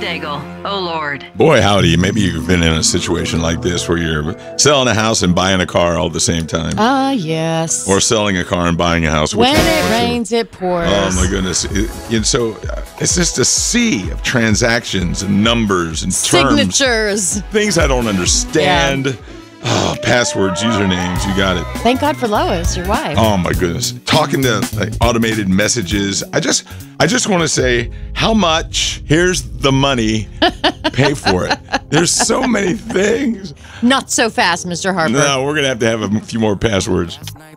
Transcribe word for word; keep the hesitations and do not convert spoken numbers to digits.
Daigle. Oh, Lord. Boy, howdy. Maybe you've been in a situation like this where you're selling a house and buying a car all at the same time. Ah, uh, yes. Or selling a car and buying a house. When it rains, it pours. Oh, my goodness. It, and so uh, it's just a sea of transactions and numbers and terms. Signatures. Things I don't understand. Yeah. Oh, passwords, usernames, you got it. Thank God for Lois, your wife. Oh my goodness. Talking to like, automated messages. I just I just want to say how much, here's the money, pay for it. There's so many things. Not so fast, Mister Harper. No, we're going to have to have a few more passwords.